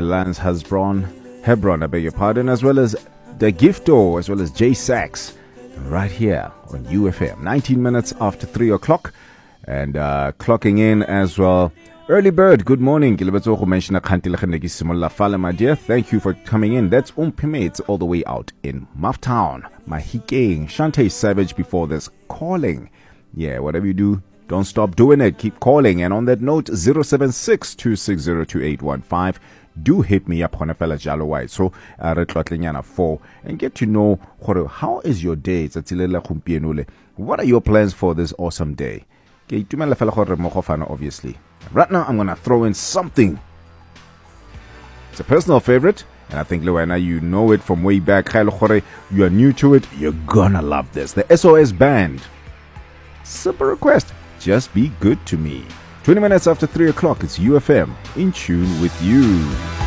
Lance Hebron, I beg your pardon, as well as the Gifto, as well as J Sax, right here on UFM. 19 minutes after 3 o'clock, and clocking in as well. Early Bird, good morning. My dear, thank you for coming in. That's Umpimates all the way out in Mufftown. Mahikeng, Shante Savage before this, calling. Yeah, whatever you do, don't stop doing it. Keep calling. And on that note, 076-260-2815. Do hit me up on a fella jalo white. So, Retlotlinyana 4 and get to know how is your day. What are your plans for this awesome day? Obviously. Right now, I'm going to throw in something. It's a personal favorite. And I think, Luana, you know it from way back. You are new to it. You're gonna love this. The SOS Band. Simple request. Just be good to me. 20 minutes after 3 o'clock, it's UFM in tune with you.